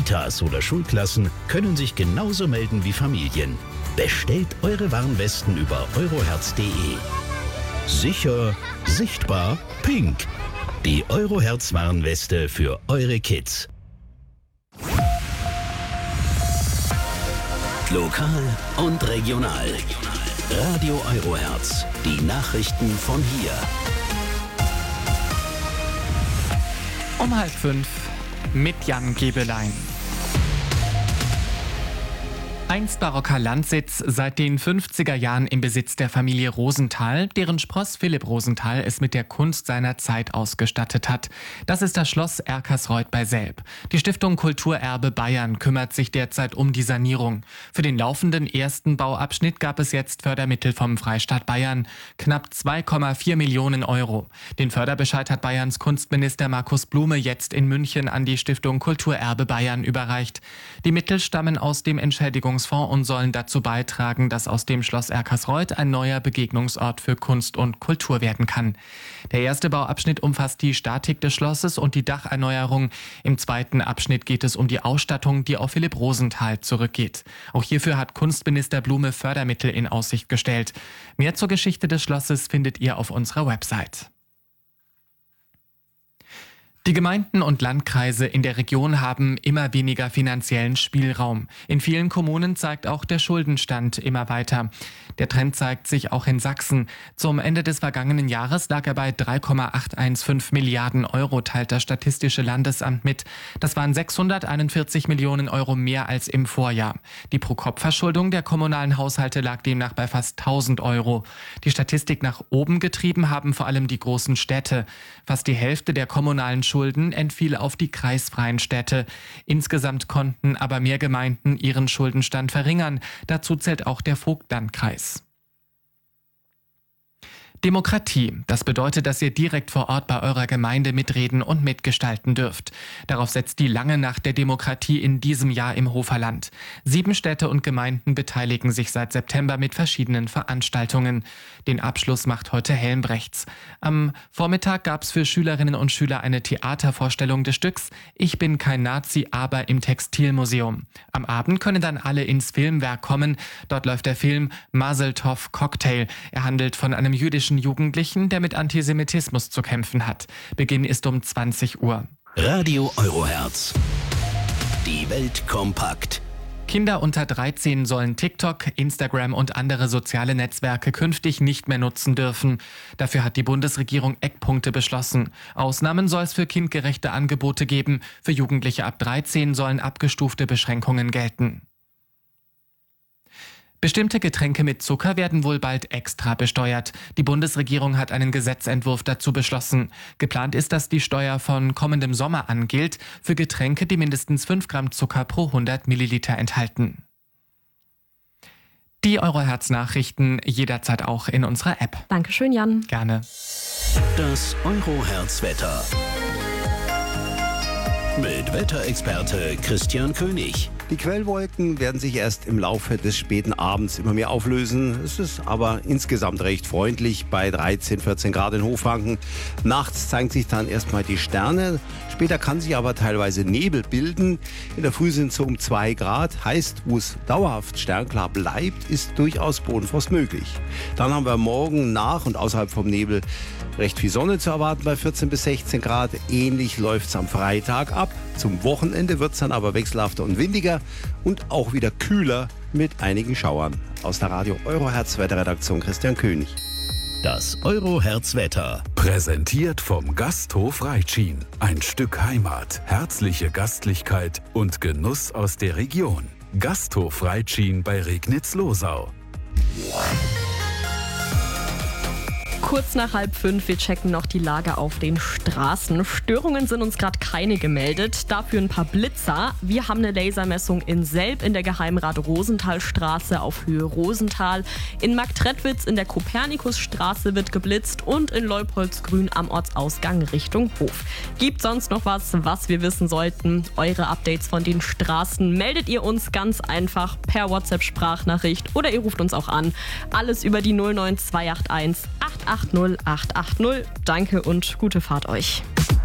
Kitas oder Schulklassen können sich genauso melden wie Familien. Bestellt eure Warnwesten über euroherz.de. Sicher, sichtbar, pink. Die Euroherz Warnweste für eure Kids. Lokal und regional. Radio Euroherz. Die Nachrichten von hier. Um 4:30 mit Jan Gebelein. Einst barocker Landsitz, seit den 50er Jahren im Besitz der Familie Rosenthal, deren Spross Philipp Rosenthal es mit der Kunst seiner Zeit ausgestattet hat. Das ist das Schloss Erkersreuth bei Selb. Die Stiftung Kulturerbe Bayern kümmert sich derzeit um die Sanierung. Für den laufenden ersten Bauabschnitt gab es jetzt Fördermittel vom Freistaat Bayern. Knapp 2,4 Millionen Euro. Den Förderbescheid hat Bayerns Kunstminister Markus Blume jetzt in München an die Stiftung Kulturerbe Bayern überreicht. Die Mittel stammen aus dem Entschädigungsfonds und sollen dazu beitragen, dass aus dem Schloss Erkersreuth ein neuer Begegnungsort für Kunst und Kultur werden kann. Der erste Bauabschnitt umfasst die Statik des Schlosses und die Dacherneuerung. Im zweiten Abschnitt geht es um die Ausstattung, die auf Philipp Rosenthal zurückgeht. Auch hierfür hat Kunstminister Blume Fördermittel in Aussicht gestellt. Mehr zur Geschichte des Schlosses findet ihr auf unserer Website. Die Gemeinden und Landkreise in der Region haben immer weniger finanziellen Spielraum. In vielen Kommunen zeigt auch der Schuldenstand immer weiter. Der Trend zeigt sich auch in Sachsen. Zum Ende des vergangenen Jahres lag er bei 3,815 Milliarden Euro, teilt das Statistische Landesamt mit. Das waren 641 Millionen Euro mehr als im Vorjahr. Die Pro-Kopf-Verschuldung der kommunalen Haushalte lag demnach bei fast 1000 Euro. Die Statistik nach oben getrieben haben vor allem die großen Städte. Fast die Hälfte der kommunalen Schulden entfiel auf die kreisfreien Städte. Insgesamt konnten aber mehr Gemeinden ihren Schuldenstand verringern. Dazu zählt auch der Vogtlandkreis. Demokratie. Das bedeutet, dass ihr direkt vor Ort bei eurer Gemeinde mitreden und mitgestalten dürft. Darauf setzt die Lange Nacht der Demokratie in diesem Jahr im Hoferland. 7 Städte und Gemeinden beteiligen sich seit September mit verschiedenen Veranstaltungen. Den Abschluss macht heute Helmbrechts. Am Vormittag gab es für Schülerinnen und Schüler eine Theatervorstellung des Stücks Ich bin kein Nazi, aber im Textilmuseum. Am Abend können dann alle ins Filmwerk kommen. Dort läuft der Film Mazel Tov Cocktail. Er handelt von einem jüdischen Jugendlichen, der mit Antisemitismus zu kämpfen hat. Beginn ist um 20 Uhr. Radio Euroherz. Die Welt kompakt. Kinder unter 13 sollen TikTok, Instagram und andere soziale Netzwerke künftig nicht mehr nutzen dürfen. Dafür hat die Bundesregierung Eckpunkte beschlossen. Ausnahmen soll es für kindgerechte Angebote geben. Für Jugendliche ab 13 sollen abgestufte Beschränkungen gelten. Bestimmte Getränke mit Zucker werden wohl bald extra besteuert. Die Bundesregierung hat einen Gesetzentwurf dazu beschlossen. Geplant ist, dass die Steuer von kommendem Sommer an gilt für Getränke, die mindestens 5 Gramm Zucker pro 100 Milliliter enthalten. Die Euroherz-Nachrichten jederzeit auch in unserer App. Dankeschön, Jan. Gerne. Das Euroherz-Wetter. Mit Wetterexperte Christian König. Die Quellwolken werden sich erst im Laufe des späten Abends immer mehr auflösen. Es ist aber insgesamt recht freundlich bei 13, 14 Grad in Hochfranken. Nachts zeigen sich dann erstmal die Sterne. Später kann sich aber teilweise Nebel bilden. In der Früh sind es so um 2 Grad. Heißt, wo es dauerhaft sternklar bleibt, ist durchaus Bodenfrost möglich. Dann haben wir morgen nach und außerhalb vom Nebel recht viel Sonne zu erwarten bei 14 bis 16 Grad. Ähnlich läuft es am Freitag ab. Zum Wochenende wird es dann aber wechselhafter und windiger und auch wieder kühler mit einigen Schauern. Aus der Radio Euroherz Wetterredaktion Christian König. Das Euroherz-Wetter. Präsentiert vom Gasthof Reitschien. Ein Stück Heimat, herzliche Gastlichkeit und Genuss aus der Region. Gasthof Reitschien bei Regnitz-Losau. Kurz nach 4:30, wir checken noch die Lage auf den Straßen. Störungen sind uns gerade keine gemeldet, dafür ein paar Blitzer. Wir haben eine Lasermessung in Selb in der Geheimrat-Rosenthal-Straße auf Höhe Rosenthal. In Marktredwitz in der Kopernikusstraße wird geblitzt und in Leupoldsgrün am Ortsausgang Richtung Hof. Gibt sonst noch was wir wissen sollten? Eure Updates von den Straßen meldet ihr uns ganz einfach per WhatsApp-Sprachnachricht oder ihr ruft uns auch an. Alles über die 09281 880 880. Danke und gute Fahrt euch.